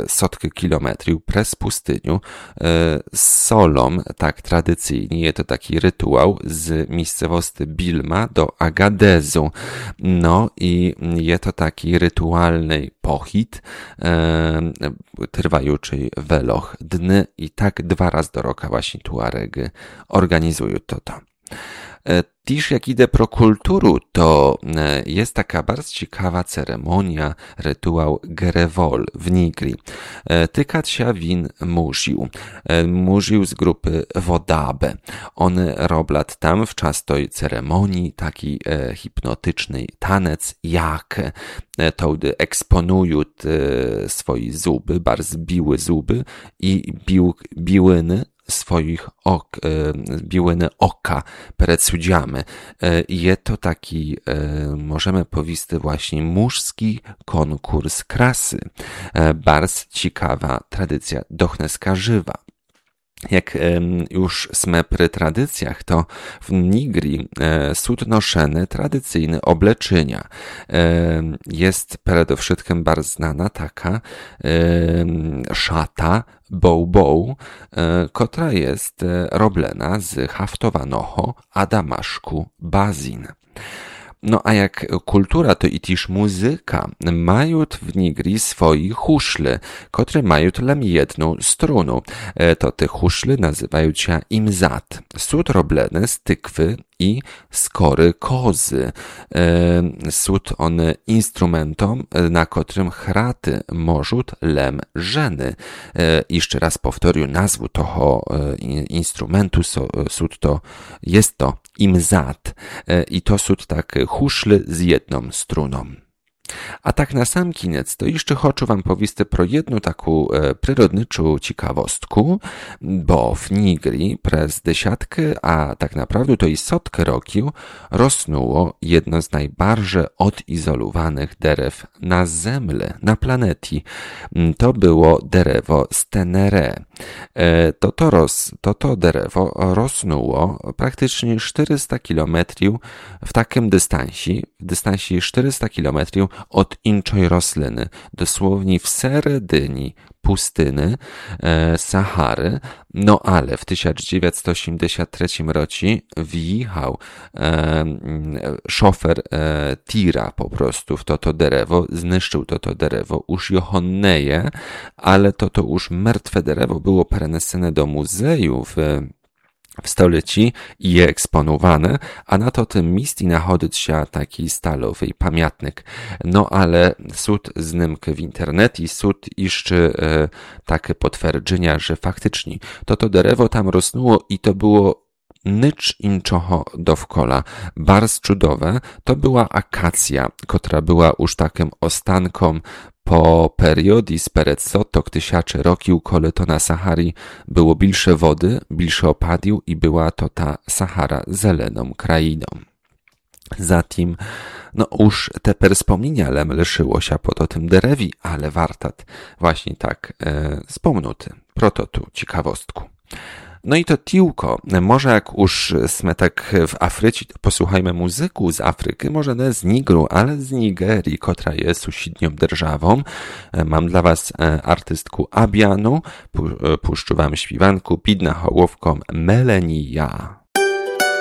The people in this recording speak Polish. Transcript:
sotky kilometrów przez pustyniu z solą, tak tradycyjnie, jest to taki rytuał z miejscowości Bilma do Agadezu. No i jest to taki rytualny pochód, trwajuczy weloch dny i tak 2 razy do roku właśnie Tuaregi organizują to. Też jak idę pro kulturu, to jest taka bardzo ciekawa ceremonia, rytuał Gerevol w Nigrii. Tykać się win murził z grupy Wodabe. One robią tam w czas tej ceremonii taki hipnotyczny tanec, jak to eksponują swoje zuby, bardzo biłe zuby i biłyny swoich biłyny oka przed sędziami. Jest to taki, możemy powiedzieć, właśnie męski konkurs krasy. Bardzo ciekawa tradycja dochneska żywa. Jak już sme przy tradycjach, to w Nigrii są noszone tradycyjne obleczenia. Jest przede wszystkim bardzo znana taka szata bow, która jest robiona z haftowanoho adamaszku bazin. No a jak kultura, to i też muzyka mają w Nigrii swoje huszle, które mają lam jedną strunę. To te huszle nazywają się imzat. Są robione z tykwy i skory kozy. Są one instrumentom, na którym hraty możą lem żeny. Jeszcze raz powtórzę nazwę toho instrumentu. Jest to imzat. I to są takie huszle z jedną struną. A tak na sam koniec, to jeszcze chcę wam powiedzieć pro jedną taką przyrodniczą ciekawostkę, bo w Nigrii przez dziesiątkę, a tak naprawdę to i setkę roków rosnęło jedno z najbardziej odizolowanych derew na Zemlę, na planecie. To było derewo Stenere. To derewo rosnęło praktycznie 400 kilometrów w takim dystansie 400 kilometrów od inczej rośliny, dosłownie w seredinie pustyny Sahary, no ale w 1983 roku wjechał szofer tira po prostu w to derewo, zniszczył to derewo, już johonneje, ale to już martwe derewo było przenesone do muzeum w stoleci i je eksponowane, a na tym miejscu znajduje się taki stalowy pamiętnik. No ale sud znimki w internecie, sud jeszcze takie potwierdzenia, że faktycznie to derewo tam rosnęło i to było nicz inczego dowkola. Bardzo cudowne. To była akacja, która była już takim ostankom po periodii speret sotok tysiaczy roków, kole to na Saharii było bilsze wody, bilsze opadił i była to ta Sahara zeleną krainą. Zatim, no już te wspomnienia leszyło się po tym derewi, ale wartat właśnie tak wspomnuty. Proto tu ciekawostku. No i to tiłko, może jak już sme tak w Afryce, posłuchajmy muzyku z Afryki, może nie z Nigru, ale z Nigerii, która jest sąsiednią державą. Mam dla was artystku Abianu, puszczę wam śpiewanku pід наголовком Меленія.